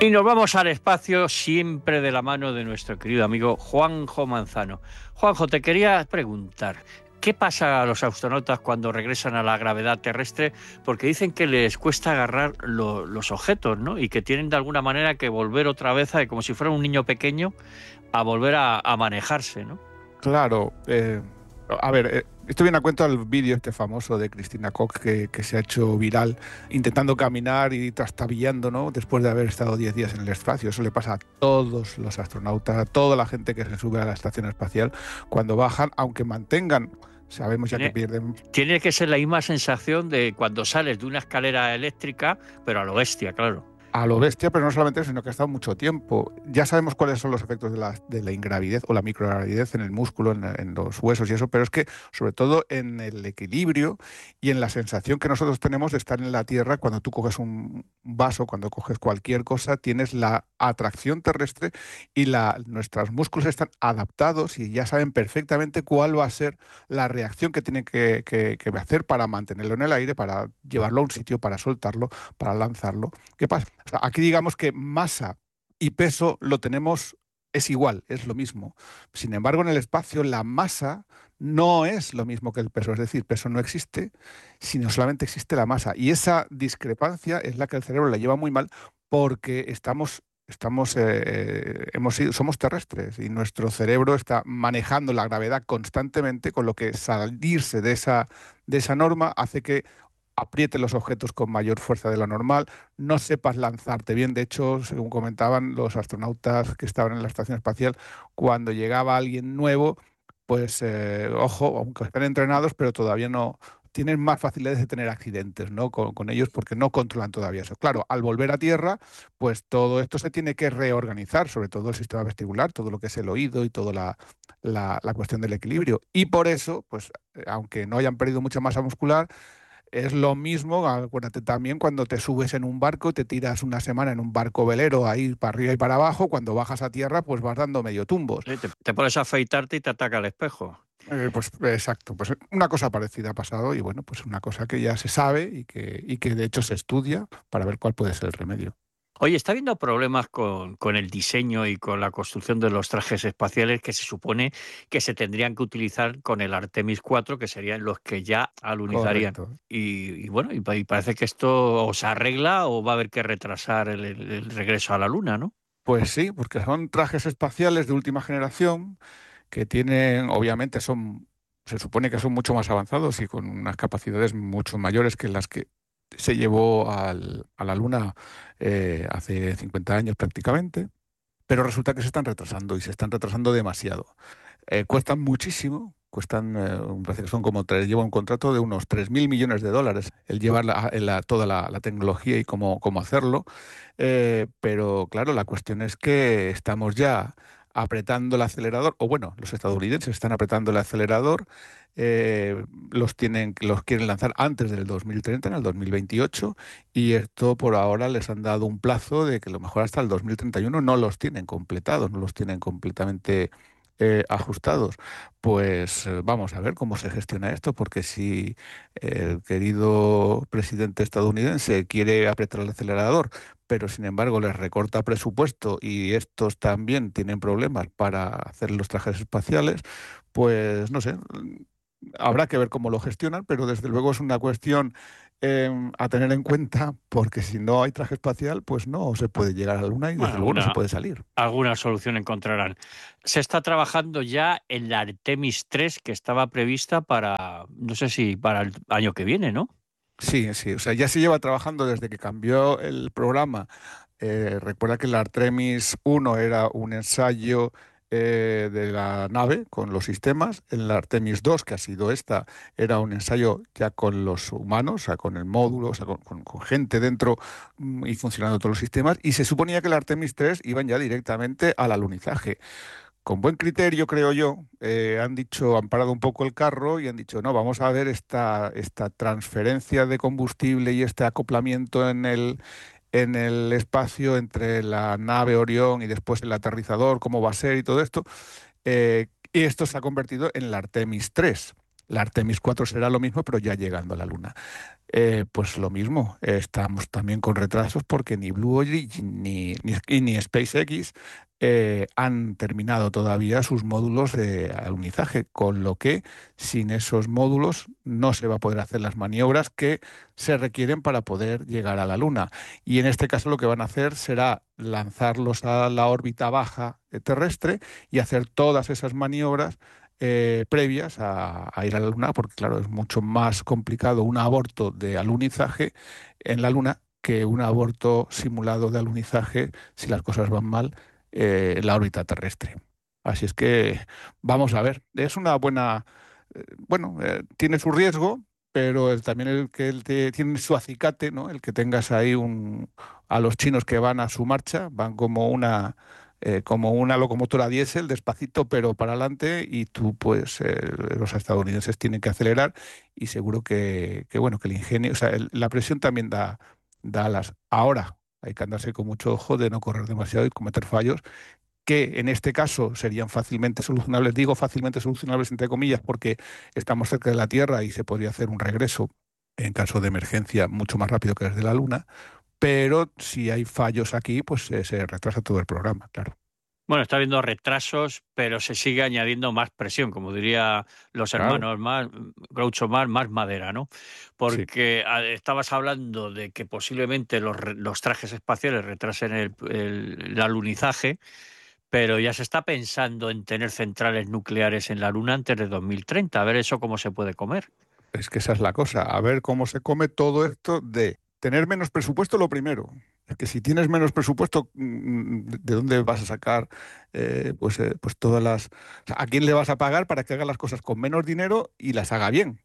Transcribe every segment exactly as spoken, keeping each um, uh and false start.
Y nos vamos al espacio siempre de la mano de nuestro querido amigo Juanjo Manzano. Juanjo, te quería preguntar, ¿qué pasa a los astronautas cuando regresan a la gravedad terrestre? Porque dicen que les cuesta agarrar lo, los objetos, ¿no? Y que tienen de alguna manera que volver otra vez, a, como si fuera un niño pequeño, a volver a, a manejarse, ¿no? Claro. Eh, a ver, eh, esto viene a cuento al vídeo este famoso de Christina Koch que, que se ha hecho viral intentando caminar y trastabillando, ¿no? Después de haber estado diez días en el espacio. Eso le pasa a todos los astronautas, a toda la gente que se sube a la estación espacial cuando bajan, aunque mantengan, sabemos ya Tiene, que pierden... tiene que ser la misma sensación de cuando sales de una escalera eléctrica, pero a lo bestia, claro. A lo bestia, pero no solamente eso, sino que ha estado mucho tiempo. Ya sabemos cuáles son los efectos de la, de la ingravidez o la microgravidez en el músculo, en, en los huesos y eso, pero es que sobre todo en el equilibrio y en la sensación que nosotros tenemos de estar en la Tierra cuando tú coges un vaso, cuando coges cualquier cosa, tienes la atracción terrestre y la, nuestros músculos están adaptados y ya saben perfectamente cuál va a ser la reacción que tienen que, que, que hacer para mantenerlo en el aire, para llevarlo a un sitio, para soltarlo, para lanzarlo. ¿Qué pasa? O sea, aquí digamos que masa y peso lo tenemos, es igual, es lo mismo. Sin embargo, en el espacio la masa no es lo mismo que el peso, es decir, peso no existe, sino solamente existe la masa. Y esa discrepancia es la que el cerebro la lleva muy mal porque estamos, estamos, eh, hemos sido, somos terrestres y nuestro cerebro está manejando la gravedad constantemente, con lo que salirse de esa, de esa norma hace que apriete los objetos con mayor fuerza de lo normal, no sepas lanzarte bien. De hecho, según comentaban los astronautas que estaban en la estación espacial, cuando llegaba alguien nuevo, pues eh, ojo, aunque estén entrenados, pero todavía no tienen más facilidades de tener accidentes, ¿no? Con, con ellos porque no controlan todavía eso. Claro, al volver a tierra, pues todo esto se tiene que reorganizar, sobre todo el sistema vestibular, todo lo que es el oído y toda la, la, la cuestión del equilibrio. Y por eso, pues aunque no hayan perdido mucha masa muscular, es lo mismo, acuérdate también cuando te subes en un barco, te tiras una semana en un barco velero ahí para arriba y para abajo, cuando bajas a tierra pues vas dando medio tumbos. Sí, te, te pones a afeitarte y te ataca el espejo. Eh, pues exacto, pues una cosa parecida ha pasado y bueno, pues una cosa que ya se sabe y que, y que de hecho se estudia para ver cuál puede ser el remedio. Oye, está habiendo problemas con, con el diseño y con la construcción de los trajes espaciales que se supone que se tendrían que utilizar con el Artemis cuatro, que serían los que ya alunizarían. Correcto. Y, y bueno, y, pa- y parece que esto o se arregla o va a haber que retrasar el, el- el regreso a la Luna, ¿no? Pues sí, porque son trajes espaciales de última generación que tienen, obviamente son, se supone que son mucho más avanzados y con unas capacidades mucho mayores que las que se llevó al- a la Luna eh, hace cincuenta años prácticamente, pero resulta que se están retrasando y se están retrasando demasiado. Eh, cuestan muchísimo, cuestan, eh, me parece que son como tres, lleva un contrato de unos tres mil millones de dólares el llevar la- la- toda la, la tecnología y cómo, cómo hacerlo. Eh, pero claro, la cuestión es que estamos ya apretando el acelerador, o bueno, los estadounidenses están apretando el acelerador, eh, los tienen, los quieren lanzar antes del dos mil treinta, en el dos mil veintiocho, y esto por ahora les han dado un plazo de que a lo mejor hasta el dos mil treinta y uno no los tienen completados, no los tienen completamente eh, ajustados. Pues eh, vamos a ver cómo se gestiona esto, porque si el querido presidente estadounidense quiere apretar el acelerador, pero sin embargo les recorta presupuesto y estos también tienen problemas para hacer los trajes espaciales, pues no sé, habrá que ver cómo lo gestionan, pero desde luego es una cuestión eh, a tener en cuenta, porque si no hay traje espacial, pues no se puede llegar a la Luna y Bueno, desde luego no se alguna, puede salir. alguna solución encontrarán. Se está trabajando ya en la Artemis tres que estaba prevista para, no sé si para el año que viene, ¿no? Sí, sí, o sea, ya se lleva trabajando desde que cambió el programa. Eh, recuerda que el Artemis uno era un ensayo eh, de la nave con los sistemas. El Artemis dos, que ha sido esta, era un ensayo ya con los humanos, o sea, con el módulo, o sea, con, con- con gente dentro mm, y funcionando todos los sistemas. Y se suponía que el Artemis tres iban ya directamente al alunizaje. Con buen criterio, creo yo, eh, han dicho, han parado un poco el carro y han dicho, no, vamos a ver esta, esta transferencia de combustible y este acoplamiento en el, en el espacio entre la nave Orión y después el aterrizador, cómo va a ser y todo esto. Eh, y esto se ha convertido en el Artemis tres. La Artemis cuatro será lo mismo, pero ya llegando a la Luna. Eh, pues lo mismo, eh, estamos también con retrasos porque ni Blue Origin ni, ni, ni SpaceX eh, han terminado todavía sus módulos de alunizaje, con lo que sin esos módulos no se va a poder hacer las maniobras que se requieren para poder llegar a la Luna. Y en este caso lo que van a hacer será lanzarlos a la órbita baja terrestre y hacer todas esas maniobras eh, previas a, a ir a la Luna, porque claro, es mucho más complicado un aborto de alunizaje en la Luna que un aborto simulado de alunizaje, si las cosas van mal, eh, en la órbita terrestre. Así es que vamos a ver. Es una buena, eh, bueno, eh, tiene su riesgo, pero el- también el que el te- tiene su acicate, ¿no? El que tengas ahí un, a los chinos que van a su marcha, van como una eh, como una locomotora diésel, despacito pero para adelante, y tú, pues, eh, los estadounidenses tienen que acelerar y seguro que, que, bueno, que el ingenio, o sea, el- la presión también da, da alas. Ahora hay que andarse con mucho ojo de no correr demasiado y cometer fallos que en este caso serían fácilmente solucionables. Digo fácilmente solucionables entre comillas porque estamos cerca de la Tierra y se podría hacer un regreso en caso de emergencia mucho más rápido que desde la Luna, pero si hay fallos aquí, pues eh, se retrasa todo el programa, claro. Bueno, está habiendo retrasos, pero se sigue añadiendo más presión, como diría los Claro, hermanos más, Groucho Marx, más madera, ¿no? sí. Porque ah, estabas hablando de que posiblemente los, re- los trajes espaciales retrasen el, el- el alunizaje, pero ya se está pensando en tener centrales nucleares en la Luna antes de dos mil treinta. A ver eso cómo se puede comer. Es que esa es la cosa. A ver cómo se come todo esto de tener menos presupuesto, lo primero. Es que si tienes menos presupuesto, mm, ¿de dónde vas a sacar eh, pues, eh, pues todas las... o sea, ¿a quién le vas a pagar para que haga las cosas con menos dinero y las haga bien?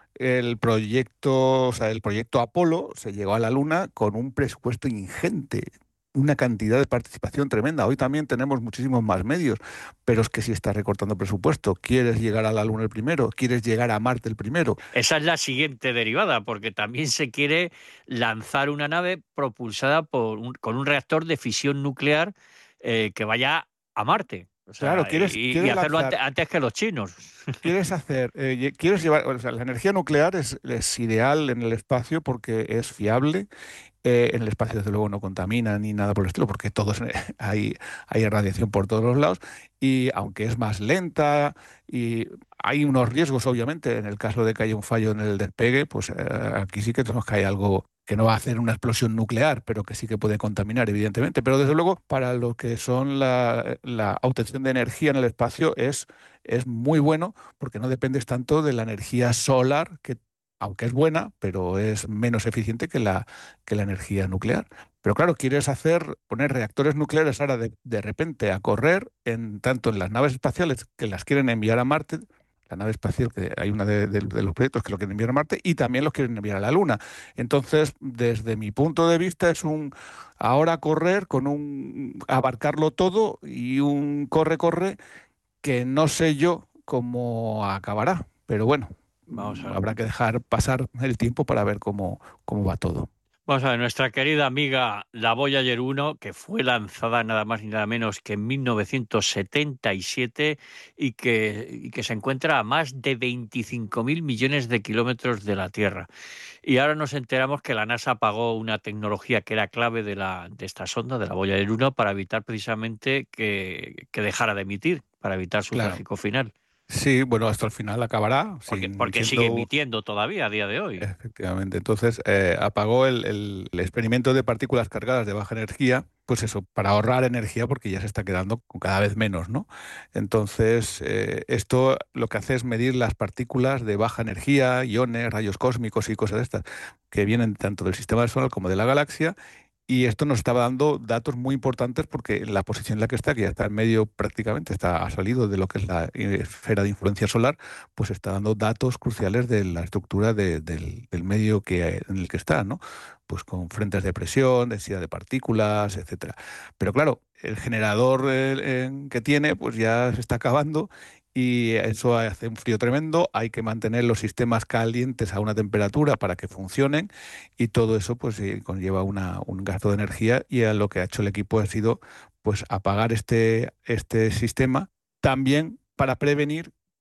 El proyecto, o sea, el proyecto Apolo se llegó a la Luna con un presupuesto ingente, una cantidad de participación tremenda. Hoy también tenemos muchísimos más medios, pero es que si estás recortando presupuesto, quieres llegar a la Luna el primero, quieres llegar a Marte el primero. Esa es la siguiente derivada, porque también se quiere lanzar una nave propulsada por un- con un reactor de fisión nuclear eh, que vaya a Marte. O Claro, sea, quieres, y, y quieres hacerlo ante- lanzar, antes, que los chinos. quieres hacer, eh, lle- quieres llevar, o sea, la energía nuclear es, es ideal en el espacio porque es fiable. Eh, en el espacio, desde luego, no contamina ni nada por el estilo, porque todos hay, hay radiación por todos los lados. Y aunque es más lenta y hay unos riesgos, obviamente, en el caso de que haya un fallo en el despegue, pues eh, aquí sí que tenemos que hay algo que no va a hacer una explosión nuclear, pero que sí que puede contaminar, evidentemente. Pero desde luego, para lo que son la, la obtención de energía en el espacio es, es muy bueno, porque no dependes tanto de la energía solar, que aunque es buena, pero es menos eficiente que la, que la energía nuclear. Pero claro, quieres hacer, poner reactores nucleares ahora de, de repente a correr en tanto en las naves espaciales que las quieren enviar a Marte, la nave espacial, que hay una de, de- de los proyectos que lo quieren enviar a Marte, y también los quieren enviar a la Luna. Entonces, desde mi punto de vista, es un ahora correr con un abarcarlo todo y un corre-corre que no sé yo cómo acabará. Pero bueno, Vamos a mm, ver. habrá que dejar pasar el tiempo para ver cómo, cómo va todo. Vamos a ver, nuestra querida amiga la Voyager uno, que fue lanzada nada más ni nada menos que en mil novecientos setenta y siete y que, y que se encuentra a más de veinticinco mil millones de kilómetros de la Tierra. Y ahora nos enteramos que la NASA apagó una tecnología que era clave de, la, de esta sonda, de la Voyager uno, para evitar precisamente que, que dejara de emitir, para evitar su Claro. trágico final. Sí, bueno, hasta el final acabará Porque, sin porque sigue siendo emitiendo todavía a día de hoy. efectivamente. Entonces, eh, apagó el, el- el experimento de partículas cargadas de baja energía, pues eso, para ahorrar energía porque ya se está quedando con cada vez menos, ¿no? Entonces, eh, esto lo que hace es medir las partículas de baja energía, iones, rayos cósmicos y cosas de estas, que vienen tanto del sistema solar como de la galaxia. Y esto nos estaba dando datos muy importantes porque la posición en la que está, que ya está en medio prácticamente, está, ha salido de lo que es la esfera de influencia solar, pues está dando datos cruciales de la estructura de- del, del medio que, en el que está, ¿no? Pues con frentes de presión, densidad de partículas, etcétera. Pero claro, el generador eh, en- que tiene, pues ya se está acabando y eso hace un frío tremendo. Hay que mantener los sistemas calientes a una temperatura para que funcionen y todo eso pues eh, conlleva una, un gasto de energía y a lo que ha hecho el equipo ha sido pues apagar este, este sistema también para prevenir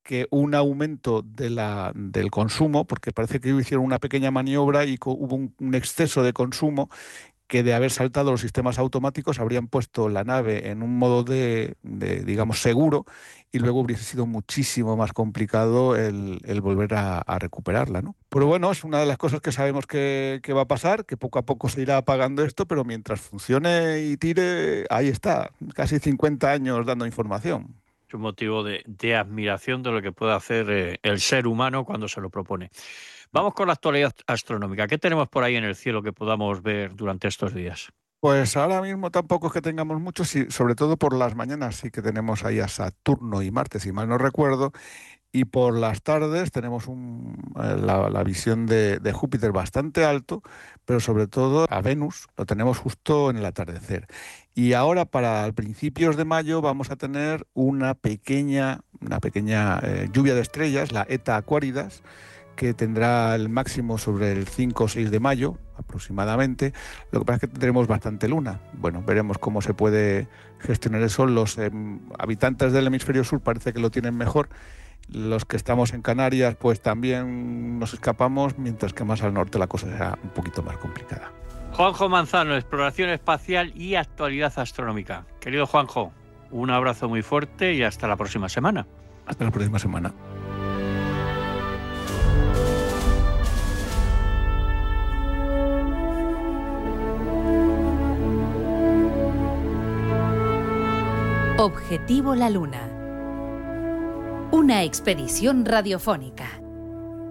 que un aumento de la, del consumo, porque parece que hicieron una pequeña maniobra y co- hubo un, un exceso de consumo, que de haber saltado los sistemas automáticos habrían puesto la nave en un modo de, de, digamos, seguro, y luego hubiese sido muchísimo más complicado el, el volver a, a recuperarla, ¿no? Pero bueno, es una de las cosas que sabemos que, que va a pasar, que poco a poco se irá apagando esto, pero mientras funcione y tire, ahí está, casi cincuenta años dando información. Es un motivo de, de admiración de lo que puede hacer eh, el ser humano cuando se lo propone. Vamos con la actualidad astronómica. ¿Qué tenemos por ahí en el cielo que podamos ver durante estos días? Pues ahora mismo tampoco es que tengamos mucho, sí, sobre todo por las mañanas sí que tenemos ahí a Saturno y Marte, si mal no recuerdo, y por las tardes tenemos un, eh, la, la visión de, de Júpiter bastante alto, pero sobre todo a Venus lo tenemos justo en el atardecer. Y ahora para principios de mayo vamos a tener una pequeña, una pequeña eh, lluvia de estrellas, la Eta Aquaridas, que tendrá el máximo sobre el cinco o seis de mayo aproximadamente. Lo que pasa es que tendremos bastante luna. Bueno, veremos cómo se puede gestionar eso. Los eh, habitantes del hemisferio sur parece que lo tienen mejor. Los que estamos en Canarias pues también nos escapamos, mientras que más al norte la cosa será un poquito más complicada. Juanjo Manzano, exploración espacial y actualidad astronómica. Querido Juanjo, un abrazo muy fuerte y hasta la próxima semana. Hasta la próxima semana. Objetivo La Luna. Una expedición radiofónica.